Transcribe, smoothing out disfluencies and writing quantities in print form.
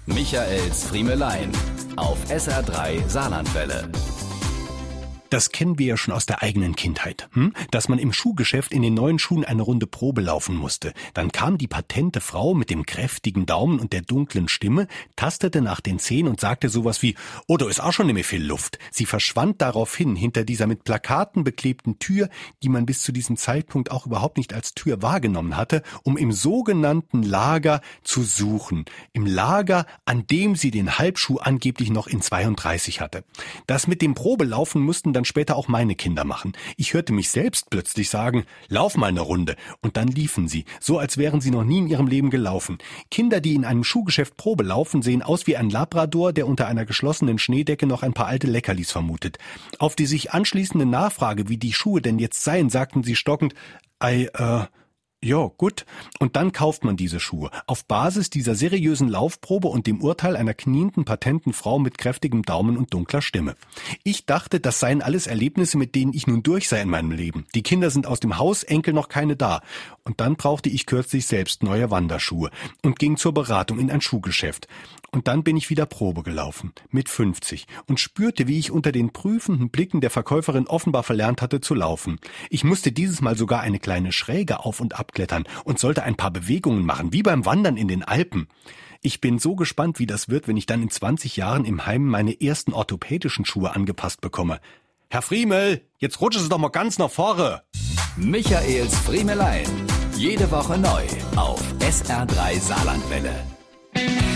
Michaels Friemelein auf SR3 Saarlandwelle. Das kennen wir ja schon aus der eigenen Kindheit, dass man im Schuhgeschäft in den neuen Schuhen eine Runde Probe laufen musste. Dann kam die patente Frau mit dem kräftigen Daumen und der dunklen Stimme, tastete nach den Zehen und sagte sowas wie, oh, da ist auch schon nicht mehr viel Luft. Sie verschwand daraufhin hinter dieser mit Plakaten beklebten Tür, die man bis zu diesem Zeitpunkt auch überhaupt nicht als Tür wahrgenommen hatte, um im sogenannten Lager zu suchen. Im Lager, an dem sie den Halbschuh angeblich noch in 32 hatte. Das mit dem Probelaufen mussten dann später auch meine Kinder machen. Ich hörte mich selbst plötzlich sagen, lauf mal eine Runde. Und dann liefen sie, so als wären sie noch nie in ihrem Leben gelaufen. Kinder, die in einem Schuhgeschäft Probe laufen, sehen aus wie ein Labrador, der unter einer geschlossenen Schneedecke noch ein paar alte Leckerlis vermutet. Auf die sich anschließende Nachfrage, wie die Schuhe denn jetzt seien, sagten sie stockend, ja, gut. Und dann kauft man diese Schuhe. Auf Basis dieser seriösen Laufprobe und dem Urteil einer knienden, patenten Frau mit kräftigem Daumen und dunkler Stimme. Ich dachte, das seien alles Erlebnisse, mit denen ich nun durch sei in meinem Leben. Die Kinder sind aus dem Haus, Enkel noch keine da. Und dann brauchte ich kürzlich selbst neue Wanderschuhe und ging zur Beratung in ein Schuhgeschäft. Und dann bin ich wieder Probe gelaufen, mit 50, und spürte, wie ich unter den prüfenden Blicken der Verkäuferin offenbar verlernt hatte zu laufen. Ich musste dieses Mal sogar eine kleine Schräge auf und abklettern und sollte ein paar Bewegungen machen, wie beim Wandern in den Alpen. Ich bin so gespannt, wie das wird, wenn ich dann in 20 Jahren im Heim meine ersten orthopädischen Schuhe angepasst bekomme. Herr Friemel, jetzt rutschen Sie doch mal ganz nach vorne. Michaels Friemelein. Jede Woche neu auf SR3 Saarlandwelle.